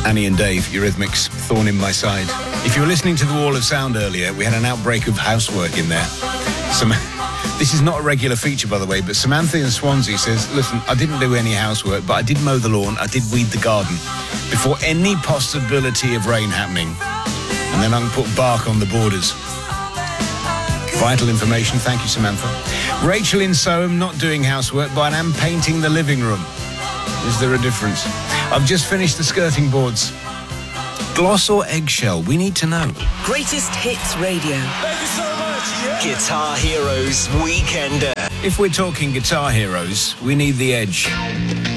Annie and Dave, Eurythmics, Thorn in My Side. If you were listening to The Wall of Sound earlier, we had an outbreak of housework in there. This is not a regular feature, by the way, but Samantha in Swansea says, listen, I didn't do any housework, but I did mow the lawn, I did weed the garden before any possibility of rain happening. And then I can put bark on the borders. Vital information. Thank you, Samantha. Rachel in Soham, not doing housework, but I'm painting the living room. Is there a difference? I've just finished the skirting boards. Gloss or eggshell? We need to know. Greatest Hits Radio. Thank you so much. Yeah. Guitar Heroes Weekender. If we're talking Guitar Heroes, we need the edge.